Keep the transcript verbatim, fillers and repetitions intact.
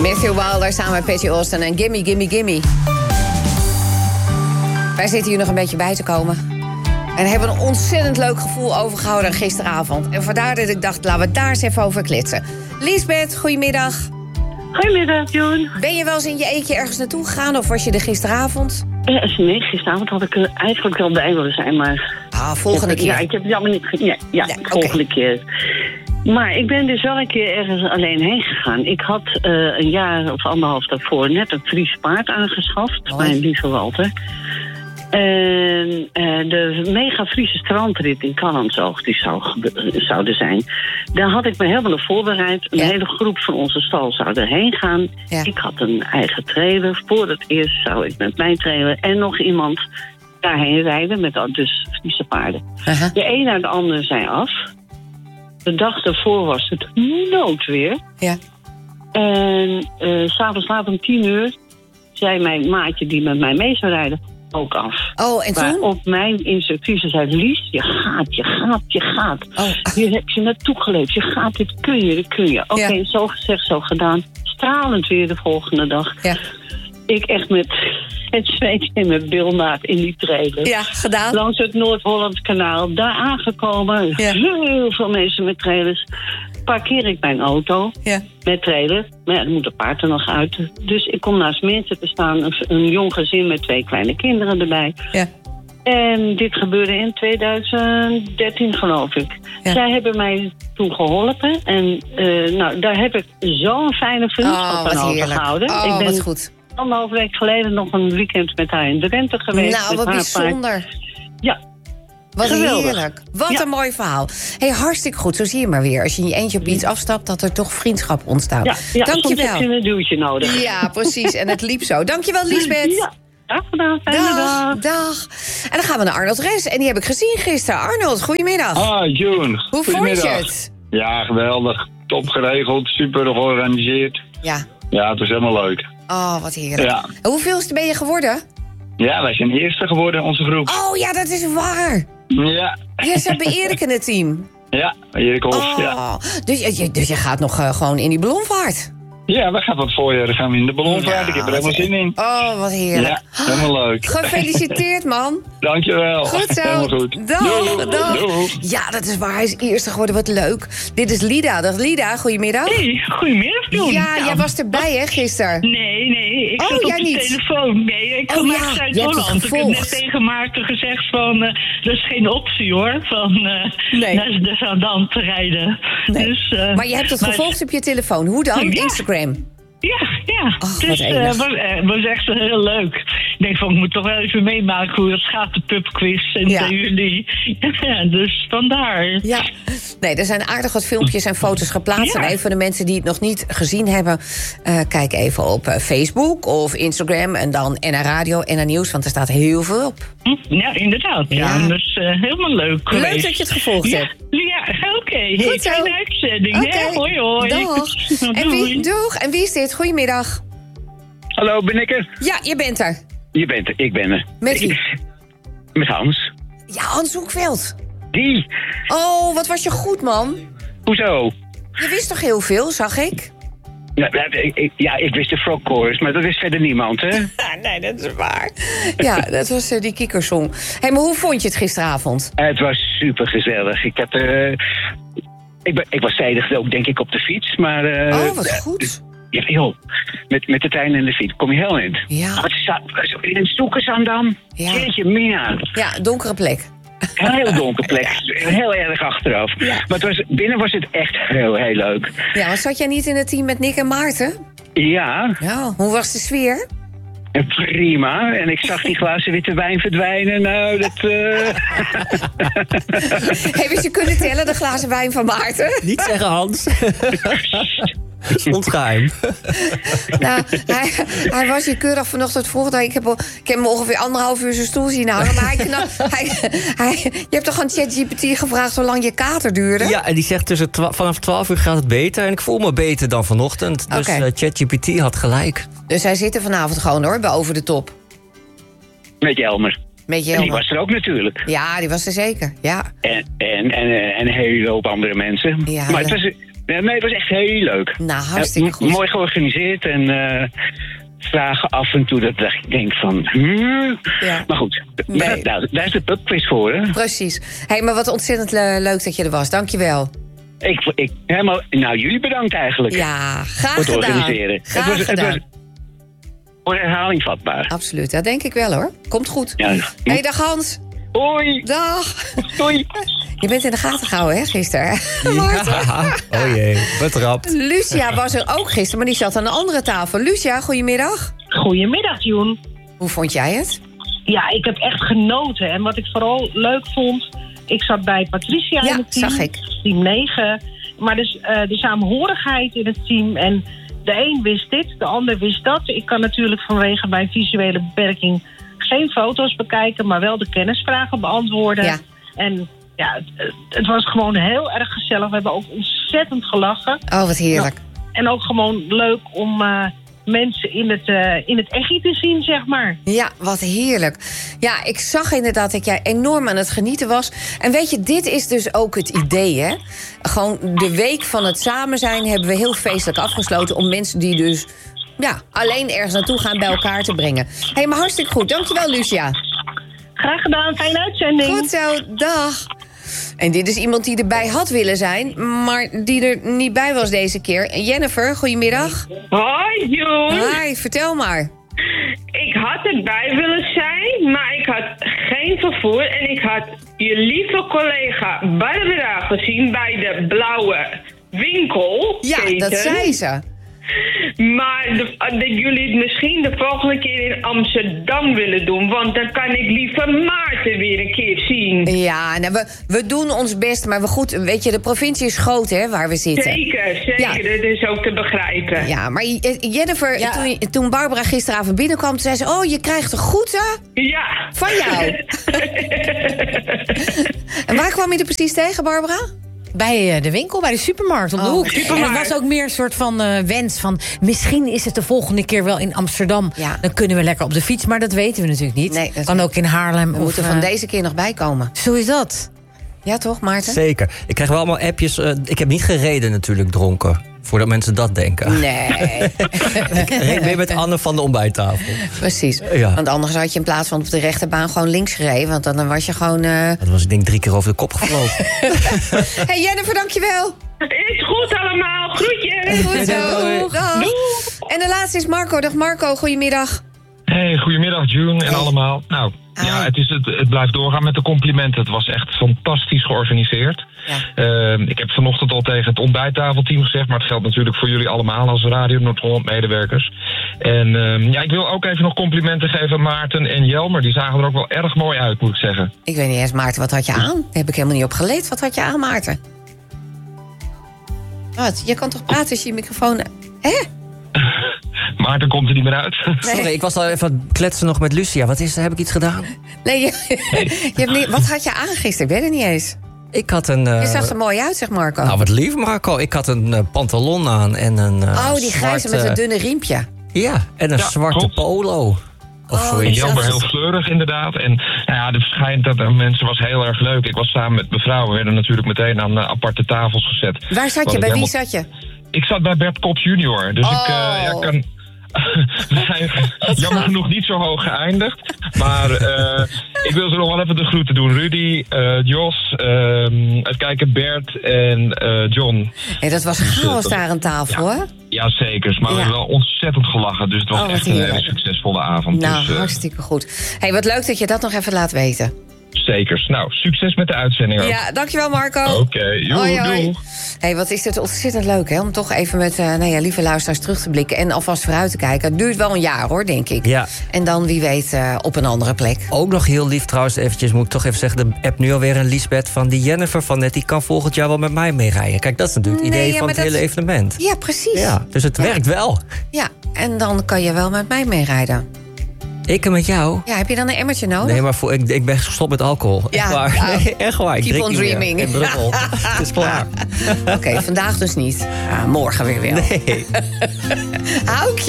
Matthew Wilder samen met Patty Austin en Gimme, Gimme, Gimme. Wij zitten hier nog een beetje bij te komen. En hebben een ontzettend leuk gevoel overgehouden gisteravond. En vandaar dat ik dacht, laten we het daar eens even over kletsen. Liesbeth, goedemiddag. Goedemiddag, Joen. Ben je wel eens in je eentje ergens naartoe gegaan of was je er gisteravond? Uh, nee, gisteravond had ik er eigenlijk wel bij willen zijn, maar... Ah, volgende keer. Ja, ik heb het jammer niet... Ja, ja, ja volgende okay. keer. Maar ik ben dus wel een keer ergens alleen heen gegaan. Ik had uh, een jaar of anderhalf daarvoor net een Fries paard aangeschaft. Oh. Mijn lieve Walter. En uh, de mega Friese strandrit in Callantsoog, die zou, zouden zijn. Daar had ik me helemaal op voorbereid. Een ja. hele groep van onze stal zou erheen gaan. Ja. Ik had een eigen trailer. Voor het eerst zou ik met mijn trailer en nog iemand daarheen rijden. Met dus Friese paarden. Uh-huh. De een naar de ander zei af. De dag daarvoor was het noodweer. Ja. En uh, s'avonds laat om tien uur zei mijn maatje die met mij mee zou rijden ook af. Oh, en toen? Op mijn instructrice zei, Lies, je gaat, je gaat, je gaat. Oh. Hier heb je naartoe geleefd. Je gaat, dit kun je, dit kun je. Oké, okay, ja. zo gezegd, zo gedaan. Stralend weer de volgende dag. Ja. Ik echt met het zweet in mijn bilnaad in die trailer. Ja, gedaan. Langs het Noord-Holland kanaal. Daar aangekomen. Ja. Heel veel mensen met trailers. Parkeer ik mijn auto ja. met trailer. Maar ja, er moet een paard er nog uit. Dus ik kom naast mensen te staan. Een, een jong gezin met twee kleine kinderen erbij. Ja. En dit gebeurde in twintig dertien, geloof ik. Ja. Zij hebben mij toen geholpen. En uh, nou, daar heb ik zo'n fijne vriendschap aan overgehouden. Oh, ik ben wat goed. Anderhalf week geleden nog een weekend met haar in de Drenthe geweest. Nou, wat bijzonder. Paard. Ja. Wat geweldig. Heerlijk. Wat ja. een mooi verhaal. Hey, hartstikke goed. Zo zie je maar weer. Als je in je eentje op iets afstapt, dat er toch vriendschap ontstaat. Ja, ja, dank je wel. Soms heb je een duwtje nodig. Ja, precies. En het liep zo. Dank je wel, Liesbeth. Ja. Dag gedaan. Fijne dag, dag. dag. En dan gaan we naar Arnold Res. En die heb ik gezien gisteren. Arnold, goedemiddag. Ah, Joen. Hoe vond je het? Ja, geweldig. Top geregeld. Super georganiseerd. Ja. Ja, het was helemaal leuk. Oh, wat heerlijk. Ja. Hoeveelste ben je geworden? Ja, wij zijn eerste geworden in onze groep. Oh ja, dat is waar. Ja. Jij zat bij Erik in het team. Ja, Erik Hof, oh, ja. Dus je, dus je gaat nog uh, gewoon in die ballonvaart? Ja, we gaan wat voorjaar, dan gaan we in de ballonvaart. Ja, ik heb er helemaal zin in. Oh, wat heerlijk. Ja, helemaal leuk. Gefeliciteerd, man. Dankjewel. Goed zo. Helemaal goed. Dag, doeg, dag. Doeg. Ja, dat is waar. Hij is eerste geworden. Wat leuk. Dit is Lida. Dag Lida, goedemiddag. Hey, goedemiddag, Joen. Ja, ja, jij was erbij, hè, gisteren? Nee, nee. Ik oh, zat op jij de niet. telefoon. Nee, ik kom oh, uit ja. Zuid-Holland. Ik heb net tegen Maarten gezegd van, uh, dat is geen optie, hoor. Van uh, nee. naar de Zandam te rijden. Nee. Dus, uh, maar je hebt het gevolgd maar... op je telefoon. Hoe dan? Ja. Instagram? Ja, ja. Oh, dus het uh, was, uh, was echt heel leuk. Ik denk van, ik moet toch wel even meemaken hoe het gaat, de pubquiz en ja. jullie. Ja, dus vandaar. Ja, nee, er zijn aardig wat filmpjes en foto's geplaatst. Ja. En even de mensen die het nog niet gezien hebben, uh, kijk even op uh, Facebook of Instagram en dan N H Radio, N H Nieuws, want er staat heel veel op. Ja, inderdaad. Ja, ja. Dus uh, helemaal leuk Leuk geweest. dat je het gevolgd ja. hebt. Ja, oké. Okay. Goed zo. Fijne uitzending. Okay. Hoi, hoi. Dag. En wie, doeg. En wie is dit? Goedemiddag. Hallo, ben ik er? Ja, je bent er. Je bent er, ik ben er. Met wie? Met Hans. Ja, Hans Hoekveld. Die? Oh, wat was je goed, man. Hoezo? Je wist toch heel veel, zag ik? Ja, ik, ja, ik wist de frog chorus, maar dat wist verder niemand, hè? Nee, dat is waar. Ja, dat was uh, die kikkersong. Hé, hey, maar hoe vond je het gisteravond? Uh, het was super gezellig. Ik heb uh, ik, ben, ik was tijdig ook, denk ik, op de fiets, maar... Uh, oh, wat goed. Ja, joh, met, met de trein en de fiets kom je heel in. Ja. Wat is in een Stoekersandam? Ja. Jeetje, mina. Ja, donkere plek. Een heel donkere plek. Ja. Heel erg achteraf. Ja. Maar het was, binnen was het echt heel, heel leuk. Ja, maar zat jij niet in het team met Nick en Maarten? Ja. Ja, hoe was de sfeer? Prima. En ik zag die glazen witte wijn verdwijnen. Nou, dat... Uh... Hey, dus je kunnen tellen, de glazen wijn van Maarten? Niet zeggen, Hans. Stondgeheim. Nou, hij, hij was hier keurig vanochtend vroeg. Ik heb, ik heb hem ongeveer anderhalf uur zijn stoel zien hangen. Maar hij, knap, hij, hij, je hebt toch aan ChatGPT gevraagd hoe lang je kater duurde? Ja, en die zegt tussen twa- vanaf twaalf uur gaat het beter. En ik voel me beter dan vanochtend. Dus okay. uh, ChatGPT had gelijk. Dus hij zit er vanavond gewoon, hoor, bij Over de Top. Met Jelmer. Met Jelmer. En die was er ook natuurlijk. Ja, die was er zeker, ja. En, en, en, en een hele hoop andere mensen. Ja, maar het was, Nee, nee, het was echt heel leuk. Nou, hartstikke Uh, goed. Mooi georganiseerd en uh, vragen af en toe dat ik denk van... Hmm. Ja. Maar goed, Nee. daar, daar, daar is de pubquiz voor, hè? Precies. Hé, hey, maar wat ontzettend le- leuk dat je er was. Dank je wel. Ik, ik, helemaal, nou, jullie bedankt eigenlijk. Ja, graag voor het gedaan. organiseren. Graag het was, gedaan. Het was voor herhaling vatbaar. Absoluut, dat denk ik wel hoor. Komt goed. Ja. Hé, hey, dag Hans. Hoi. Dag. Doei. Je bent in de gaten gehouden, hè, gisteren? Ja. Oh jee, betrapt. Lucia was er ook gisteren, maar die zat aan een andere tafel. Lucia, goedemiddag. Goedemiddag, Joen. Hoe vond jij het? Ja, ik heb echt genoten. En wat ik vooral leuk vond... Ik zat bij Patricia Ja, in het team. zag ik. Team negen. Maar dus uh, de samenhorigheid in het team. En de een wist dit, de ander wist dat. Ik kan natuurlijk vanwege mijn visuele beperking... geen foto's bekijken, maar wel de kennisvragen beantwoorden. Ja. En ja, het, het was gewoon heel erg gezellig. We hebben ook ontzettend gelachen. Oh, wat heerlijk. Nou, en ook gewoon leuk om... Uh, mensen in het, uh, in het echi te zien, zeg maar. Ja, wat heerlijk. Ja, ik zag inderdaad dat jij enorm aan het genieten was. En weet je, dit is dus ook het idee, hè? Gewoon de week van het samen zijn hebben we heel feestelijk afgesloten... om mensen die dus ja, alleen ergens naartoe gaan bij elkaar te brengen. Hé, hey, maar hartstikke goed. Dankjewel, Lucia. Graag gedaan, fijne uitzending. Goed zo, dag. En dit is iemand die erbij had willen zijn, maar die er niet bij was deze keer. Jennifer, goedemiddag. Hoi, Joen. Hi, vertel maar. Ik had erbij willen zijn, maar ik had geen vervoer. En ik had je lieve collega Barbara gezien bij de blauwe winkel. Ja, dat zei ze. Maar de, dat jullie het misschien de volgende keer in Amsterdam willen doen. Want dan kan ik liever Maarten weer een keer zien. Ja, nou, we, we doen ons best. Maar we goed, weet je, de provincie is groot, hè, waar we zitten. Zeker, zeker. Ja. Dat is ook te begrijpen. Ja, maar Jennifer, Ja. Toen, toen Barbara gisteravond binnenkwam... toen zei ze, oh, je krijgt een groeten Ja. van jou. En waar kwam je er precies tegen, Barbara? Bij uh, de winkel, bij de supermarkt op de Oh, hoek. supermarkt. En het was ook meer een soort van uh, wens van... misschien is het de volgende keer wel in Amsterdam. Ja. Dan kunnen we lekker op de fiets, maar dat weten we natuurlijk niet. Nee, dat kan ook in Haarlem. We of, moeten uh, van deze keer nog bijkomen. Zo is dat. Ja, toch, Maarten? Zeker. Ik krijg wel allemaal appjes. Uh, ik heb niet gereden natuurlijk dronken. Voordat mensen dat denken. Nee, Ik reed mee met Anne van de ontbijttafel. precies. Ja. Want anders had je in plaats van op de rechterbaan gewoon links gereden. Want dan was je gewoon... Uh... Dat was ik denk drie keer over de kop gevlogen. Hey Jennifer, dankjewel. Is goed allemaal. Groetjes. Goed zo. Doeg. Dag. En de laatste is Marco. Dag Marco, goedemiddag. Hey, goedemiddag June en allemaal. Nou, Hi. ja, het, is het, het blijft doorgaan met de complimenten. Het was echt fantastisch georganiseerd. Ja. Uh, ik heb vanochtend al tegen het ontbijttafelteam gezegd... maar het geldt natuurlijk voor jullie allemaal als Radio Noord-Holland medewerkers. En uh, ja, ik wil ook even nog complimenten geven aan Maarten en Jelmer. Die zagen er ook wel erg mooi uit, moet ik zeggen. Ik weet niet eens, Maarten, wat had je aan? Daar heb ik helemaal niet op geleerd. Wat had je aan, Maarten? Wat? Je kan toch praten als je je microfoon... Hè? Maarten komt er niet meer uit. Sorry, ik was al even aan het kletsen nog met Lucia. Wat is er? Heb ik iets gedaan? Nee, je, je hebt niet, wat had je aan gisteren? Ik weet het niet eens. Ik had een... Uh, Je zag er mooi uit, zeg Marco. Nou, wat lief, Marco. Ik had een uh, pantalon aan en een uh, oh, die grijze zwarte- met een dunne riempje. Ja, en een Ja, zwarte klopt. polo. Of Oh, zoiets. ik Jelmer zag heel het. fleurig inderdaad. En nou ja, de verschijnt dat er mensen was heel erg leuk. Ik was samen met mevrouw. We werden natuurlijk meteen aan uh, aparte tafels gezet. Waar zat Wat je? ik Bij wie helemaal- zat je? Ik zat bij Bert Kops junior. Dus ik uh, Oh. ja, kan... We zijn jammer genoeg niet zo hoog geëindigd. Maar uh, ik wil ze nog wel even de groeten doen. Rudy, uh, Jos, uh, even kijken, Bert en uh, John. Hey, dat was chaos daar aan tafel, Ja. hoor. Jazeker, maar Ja. we hebben wel ontzettend gelachen. Dus het was Oh, wat echt een hele heerlijk. succesvolle avond. Nou, dus, uh, hartstikke goed. Hey, wat leuk dat je dat nog even laat weten. Zekers. Nou, succes met de uitzending ook. Ja, dankjewel Marco. Oké, okay, Hoi, hoi. doeg. Hey, wat is dit ontzettend leuk, hè? Om toch even met uh, nou ja, lieve luisteraars terug te blikken... en alvast vooruit te kijken. Het duurt wel een jaar, hoor, denk ik. Ja. En dan, wie weet, uh, op een andere plek. Ook nog heel lief trouwens, eventjes moet ik toch even zeggen... de app nu alweer een Liesbeth van die Jennifer van net... die kan volgend jaar wel met mij meerijden. Kijk, dat is natuurlijk het Nee, idee ja, van maar het dat- hele evenement. Ja, precies. Ja, dus het Ja. werkt wel. Ja, en dan kan je wel met mij meerijden. Ik en met jou? Ja, heb je dan een emmertje nodig? Nee, maar voor, ik, ik ben gestopt met alcohol. Ja, echt waar. nou, Nee, echt waar. Ik keep drink on niet meer. dreaming. In Brussel. Het is klaar. Oké, vandaag dus niet. Ah, morgen weer wel. Nee. Houkje.